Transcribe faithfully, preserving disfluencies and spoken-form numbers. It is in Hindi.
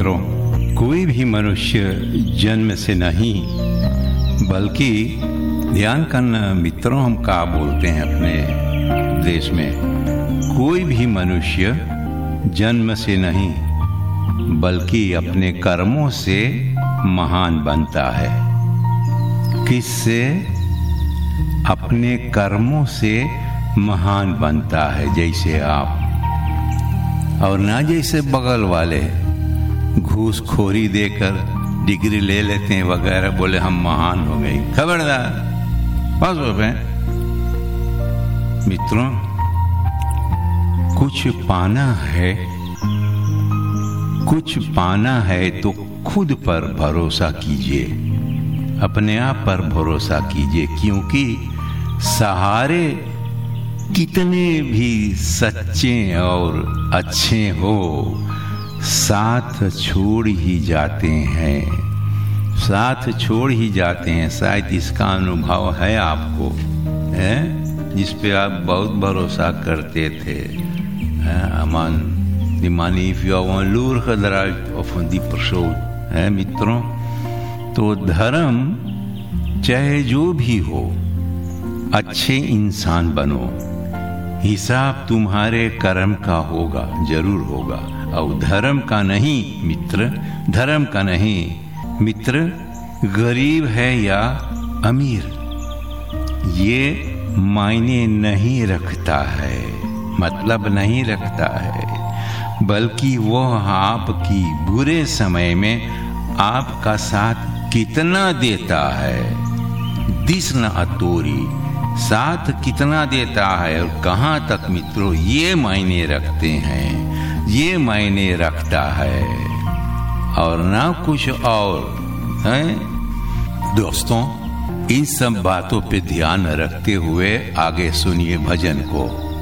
मित्रों, कोई भी मनुष्य जन्म से नहीं बल्कि ध्यान करना मित्रों, हम क्या बोलते हैं अपने देश में, कोई भी मनुष्य जन्म से नहीं बल्कि अपने कर्मों से महान बनता है। किससे? अपने कर्मों से महान बनता है। जैसे आप, और ना जैसे बगल वाले घूसखोरी देकर डिग्री ले लेते हैं वगैरह, बोले हम महान हो गए। खबरदार, पास हो गए। मित्रों, कुछ पाना है कुछ पाना है तो खुद पर भरोसा कीजिए, अपने आप पर भरोसा कीजिए, क्योंकि सहारे कितने भी सच्चे और अच्छे हो, साथ छोड़ ही जाते हैं साथ छोड़ ही जाते हैं। शायद इसका अनुभव है आपको, है जिस पे आप बहुत भरोसा करते थे। अमान दिमानी फ्यावन लूर खदराज अफंदी प्रसोद है मित्रों। तो धर्म चाहे जो भी हो, अच्छे इंसान बनो। हिसाब तुम्हारे कर्म का होगा, जरूर होगा। और धर्म का नहीं मित्र, धर्म का नहीं मित्र, गरीब है या अमीर ये मायने नहीं रखता है, मतलब नहीं रखता है, बल्कि वह आपकी बुरे समय में आपका साथ कितना देता है। दिस न अतोरी साथ कितना देता है और कहाँ तक मित्रों, ये मायने रखते हैं, ये मायने रखता है और ना कुछ और है। दोस्तों, इन सब बातों पे ध्यान रखते हुए आगे सुनिए भजन को।